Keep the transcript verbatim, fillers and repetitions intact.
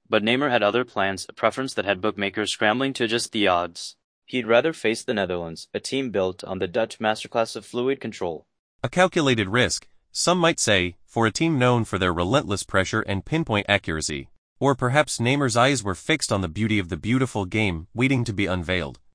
But Neymar had other plans, a preference that had bookmakers scrambling to adjust the odds. He'd rather face the Netherlands, a team built on the Dutch masterclass of fluid control. A calculated risk, some might say, for a team known for their relentless pressure and pinpoint accuracy. Or perhaps Neymar's eyes were fixed on the beauty of the beautiful game waiting to be unveiled.